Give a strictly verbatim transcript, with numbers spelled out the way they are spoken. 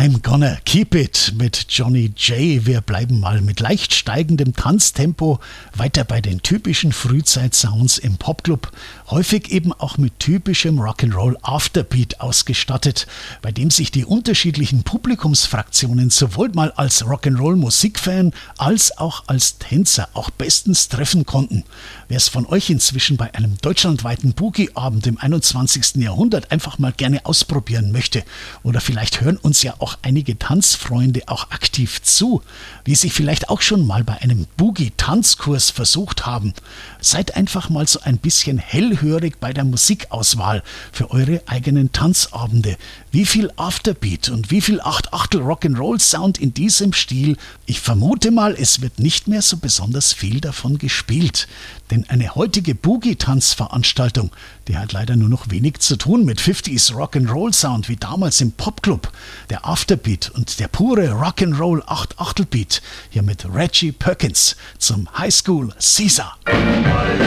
I'm gonna keep it mit Johnny J. Wir bleiben mal mit leicht steigendem Tanztempo weiter bei den typischen Frühzeit-Sounds im Popclub, häufig eben auch mit typischem Rock'n'Roll Afterbeat ausgestattet, bei dem sich die unterschiedlichen Publikumsfraktionen sowohl mal als Rock'n'Roll-Musikfan als auch als Tänzer auch bestens treffen konnten. Wer es von euch inzwischen bei einem deutschlandweiten Boogie-Abend im einundzwanzigsten Jahrhundert einfach mal gerne ausprobieren möchte, oder vielleicht hören uns ja auch einige Tanzfreunde auch aktiv zu, die sich vielleicht auch schon mal bei einem Boogie-Tanzkurs versucht haben. Seid einfach mal so ein bisschen hellhörig bei der Musikauswahl für eure eigenen Tanzabende. Wie viel Afterbeat und wie viel Acht-Achtel Rock'n'Roll-Sound in diesem Stil? Ich vermute mal, es wird nicht mehr so besonders viel davon gespielt. Denn eine heutige Boogie-Tanzveranstaltung, die hat leider nur noch wenig zu tun mit fünfziger Rock'n'Roll-Sound wie damals im Popclub. Der Afterbeat und der pure Rock'n'Roll Acht-Achtel-Beat hier mit Reggie Perkins zum High School Caesar.